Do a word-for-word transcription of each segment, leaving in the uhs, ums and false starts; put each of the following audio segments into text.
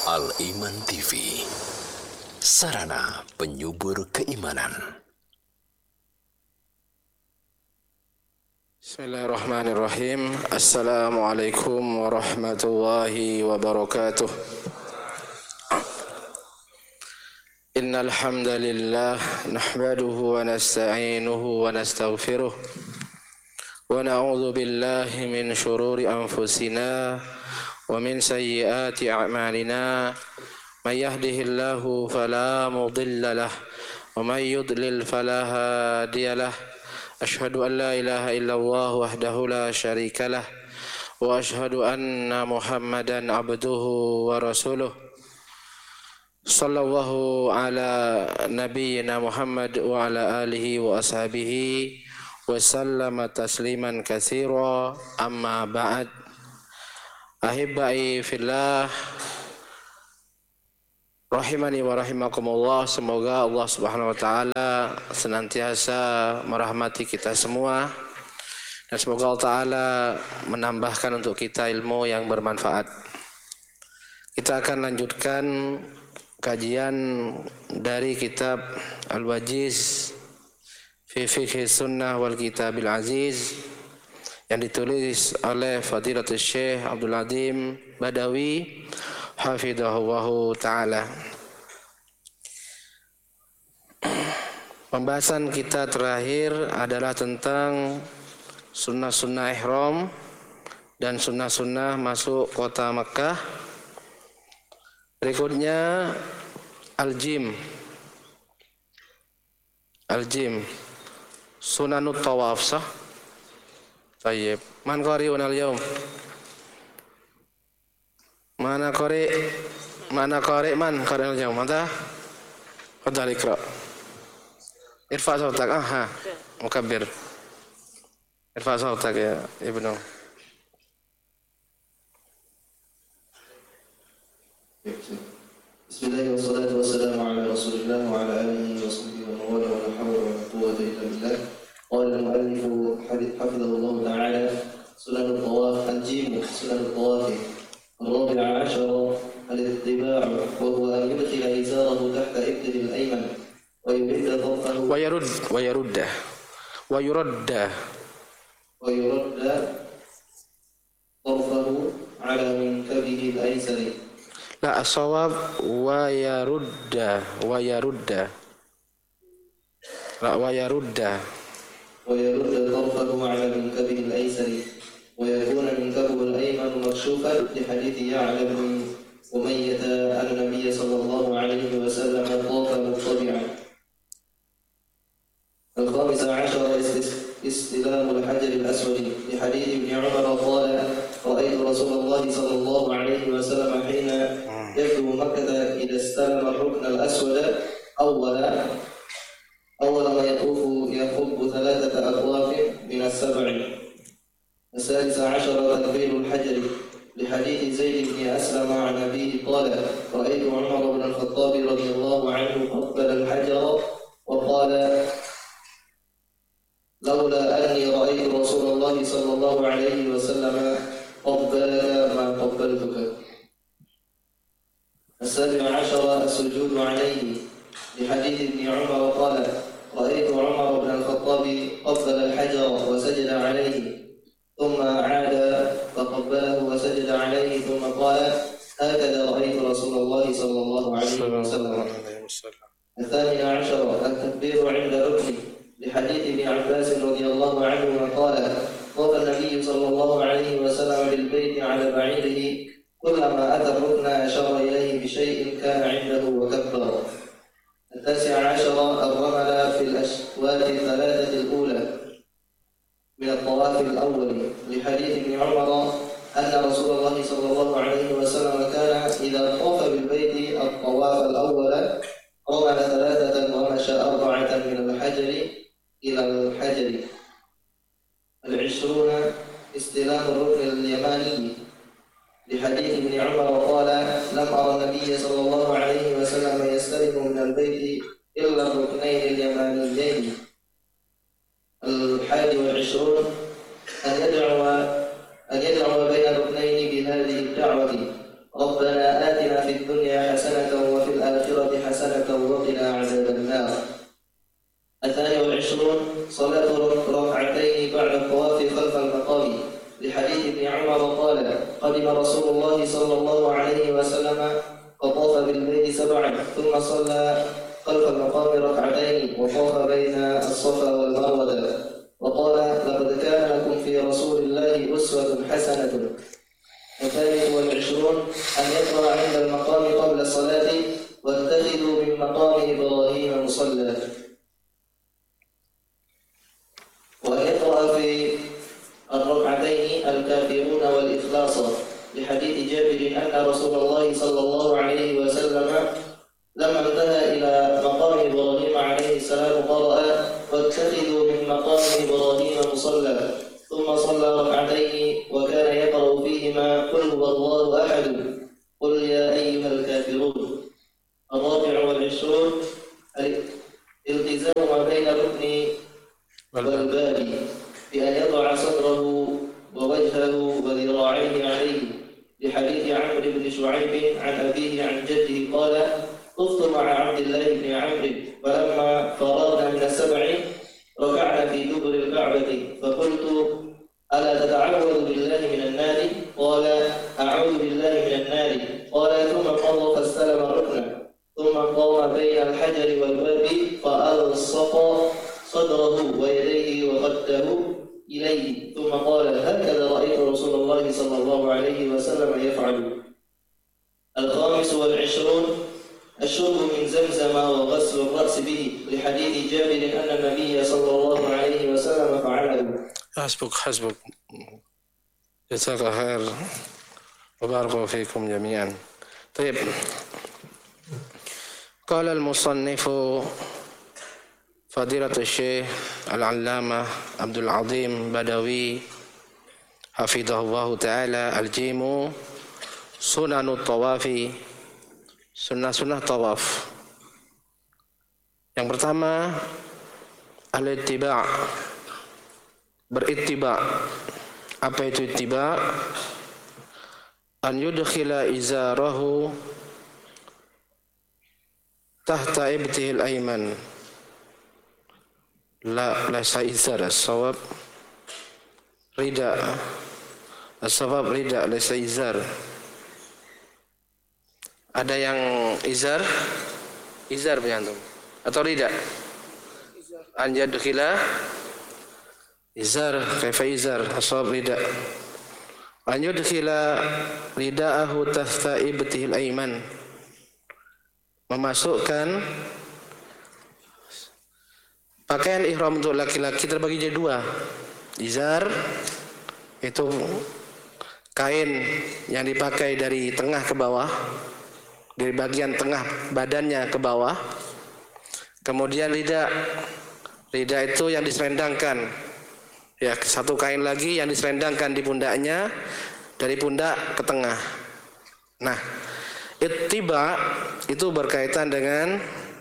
Al-Iman T V, sarana penyubur keimanan. Bismillahirrahmanirrahim. Assalamualaikum warahmatullahi wabarakatuh. Innal hamdalillah nahmaduhu wa nasta'inuhu wa nastaghfiruh wa na'udzu billahi min shururi anfusina wa min sayyiati a'malina. May yahdihillahu fala mudilla lahu wa may yudlil fala hadiya lahu. Ashhadu an la ilaha illallah wahdahu la syarika lah wa ashhadu anna Muhammadan abduhu wa rasuluh. Sallallahu ala nabiyyina Muhammad wa ala alihi wa ashabihi wa sallama tasliman katsira. Amma ba'd. Ahibbai fillah, rahimani wa rahimakumullah. Semoga Allah Subhanahu wa taala senantiasa merahmati kita semua, dan semoga Allah taala menambahkan untuk kita ilmu yang bermanfaat. Kita akan lanjutkan kajian dari kitab Al-Wajiz fi Fiqh Sunnah wal Kitabil Aziz yang ditulis oleh Fadilatul Syekh Abdul Azim Badawi hafidhahullahu ta'ala. Pembahasan kita terakhir adalah tentang sunnah-sunnah ihram dan sunnah-sunnah masuk kota Makkah. Berikutnya al-jim. Al-jim sunanut tawaf, sah? Tayyib. Man qari'un al-yawm? Mana qari? Mana qari man qari'un al-yawm? Mata? Fadhal ikra. Irfa sautak. Aha. Mukabbir. Irfa sautak ya Ibnu. Bismillahirrahmanirrahim. Wassalatu wassalamu ala Rasulillah wa ala alihi wa sahbihi wa man wala, wa la hawla wa la quwwata illa billah. Qala al-mu'allif hafidhahullah ta'ala, sunanut tawaf al-jim, sunanut tawaf الرابع عشر الاتباع، وهو أن يدخل إزاره تحت إبطه الأيمن ويرد طرفه ويرد ويرد ويرد ويرد طرفه على منكبه الأيسر. لا، الصواب ويرد ويرد لا ويرد ويرد طرفه على منكبه الأيسر ويكون منكبه الأيمن مكشوفا، لحديث يعلى بن أمية أن النبي صلى الله عليه وسلم طاف مطبعا. الخامس عشر استلام الحجر الأسود، لحديث ابن عمر قال: رأيت رسول الله صلى الله عليه وسلم حين يبدو مكة إذا استلم الركن الأسود أول أول ما يطوف يخب ثلاثة أطواف من السبع. السادس عشر تكبير الحجر، لحديث زيد بن أسلم عن أبيه قال: رأيت عمر بن الخطاب رضي الله عنه قبل الحجر وقال: لولا أني رأيت رسول الله صلى الله عليه وسلم قبلك ما قبلتك. السابع عشر السجود عليه، لحديث ابن عمر قال: رأيت عمر بن الخطاب قبل الحجر وسجد عليه ثم عاد فقبله وسجد عليه ثم قال: هكذا رأيت رسول الله صلى الله عليه وسلم. الثامن عشر التكبير عند الركن، لحديث ابن عباس رضي الله عنهما قال: طاف النبي صلى الله عليه وسلم بالبيت على بعيره، كلما أتى الركن أشار إليه بشيء كان عنده وكبر. التاسع عشر الرمل في الأشواط الثلاثة الأولى من الطواف الأول، لحديث ابن عمر أن رسول الله صلى الله عليه وسلم كان إذا طاف بالبيت الطواف الأول رمل ثلاثة ومشى أربعة من الحجر إلى الحجر. العشرون استلام الركن اليماني، لحديث ابن عمر قال: لم أرى النبي صلى الله عليه وسلم يستلم من البيت إلا الركنين اليمانيين. الحادي والعشرون أن يدعو أن يدعو بين الركنين بهذه الدعوة: ربنا آتنا في الدنيا صلاة ركعتين بعد الطواف خلف المقام لحديث ابن عمر قال قدم رسول الله صلى الله عليه وسلم فطاف بالليل سبعا ثم صلى خلف المقام ركعتين وطاف بين الصفا والمروة وقال لقد كان لكم في رسول الله أسوة حسنة. الثالث والعشرون أن يقرأ عند المقام قبل الصلاة واتخذوا من مقام إبراهيم مصلى، وأن يقرأ في الركعتين الكافرون والإخلاص لحديث جابر أن رسول الله صلى الله عليه وسلم لما انتهى إلى مقام إبراهيم عليه السلام قرأ واتخذوا من مقام إبراهيم مصلى ثم صلى ركعتين وكان يقرأ فيهما قل هو الله أحد قل يا أيها الكافرون. الرابع والعشرون الالتزام ما بين الركن والباب بأن يضع صدره ووجهه وذراعيه عليه لحديث عمرو بن شعيب عن أبيه عن جده قال طفت مع عبد الله بن عمرو فلما فرغنا من السبع ركعنا في دبر الكعبة فقلت ألا تتعوذ بالله من النار؟ قال أعوذ بالله من النار. قال ثم قضى فاستلم الركن ثم قام بين الحجر والباب فألصق صدره ويديه وخده إليه ثم قال هكذا رأيت رسول الله صلى الله عليه وسلم يفعل. الخامس والعشرون الشرب من زمزم وغسل الرأس به لحديث جابر أن النبي صلى الله عليه وسلم فعله. حسبك حسبك جزاك خير وبارك فيكم جميعا. طيب قال المصنف فضيلة الشيخ العلامة عبد العظيم بدوي حفظه الله تعالى الجيم سنن الطواف sunnah-sunnah tawaf. Yang pertama al-ittiba', berittiba'. Apa itu ittiba'? An yudkhila izarahu tahta ibtihil ayman. La laysa izar, as-sawab rida. As-sawab rida laysa izar. Ada yang izar, izar punya antum atau rida? An yadkhila izar, kaifa izar, ashab rida. An yadkhila ridaahu tahta ibtihil ayman, memasukkan pakaian ihram untuk laki-laki terbagi jadi dua. Izar itu kain yang dipakai dari tengah ke bawah, dari bagian tengah badannya ke bawah. Kemudian rida, rida itu yang diselendangkan, ya satu kain lagi yang diselendangkan di pundaknya dari pundak ke tengah. Nah, ittiba itu berkaitan dengan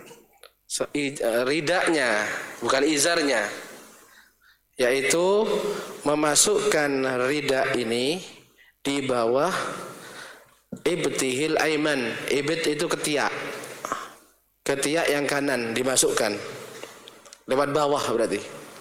ridanya, bukan izarnya, yaitu memasukkan rida ini di bawah ibtihil ayman. Ibit itu ketiak, ketiak yang kanan dimasukkan lewat bawah berarti.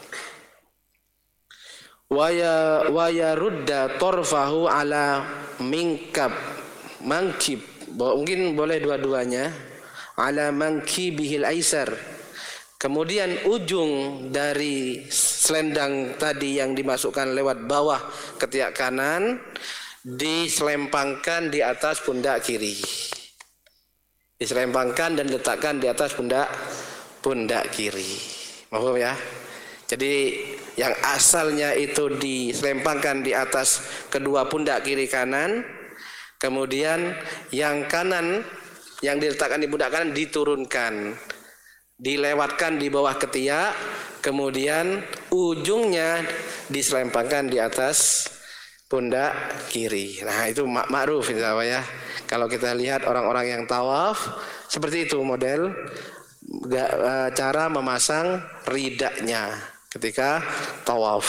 Waya waya rudda torfahu ala mingkab mangkib, mungkin boleh dua-duanya, ala mankibihil aisar. Kemudian ujung dari selendang tadi yang dimasukkan lewat bawah ketiak kanan diselempangkan di atas pundak kiri. Diselempangkan dan diletakkan di atas pundak pundak kiri. Paham ya? Jadi yang asalnya itu diselempangkan di atas kedua pundak kiri kanan, kemudian yang kanan yang diletakkan di pundak kanan diturunkan, dilewatkan di bawah ketiak, kemudian ujungnya diselempangkan di atas pundak kiri. Nah, itu mak ma'ruf insyaallah ya. Kalau kita lihat orang-orang yang tawaf, seperti itu model cara memasang ridanya ketika tawaf.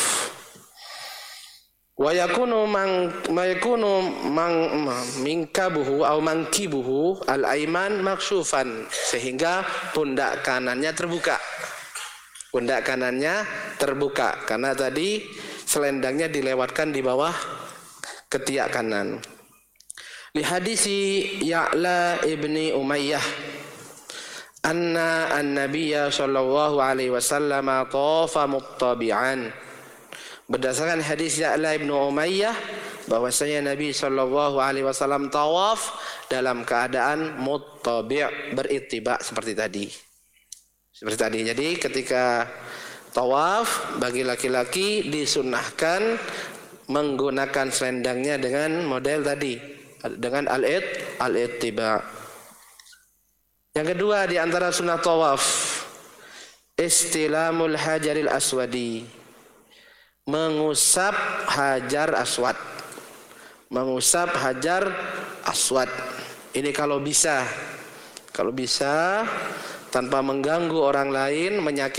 Wa yakunu man mayakunu man minkabuhu au mankibuhu al-ayman maksyufan, sehingga pundak kanannya terbuka. pundak kanannya terbuka karena tadi selendangnya dilewatkan di bawah ketiak kanan. Li hadisi Ya'la ibni Umayyah anna an-nabiyya sallallahu alaihi wasallam tawafa muttabi'an. Berdasarkan hadis Ya'la ibnu Umayyah bahwasanya Nabi sallallahu alaihi wasallam tawaf dalam keadaan muttabi', berittiba seperti tadi. Seperti tadi. Jadi ketika tawaf bagi laki-laki disunnahkan menggunakan selendangnya dengan model tadi, dengan al-it al-ittiba. Yang kedua di antara sunnah tawaf istilamul hajaril aswadi, mengusap hajar aswad. Mengusap hajar aswad. Ini kalau bisa. Kalau bisa tanpa mengganggu orang lain, menyakiti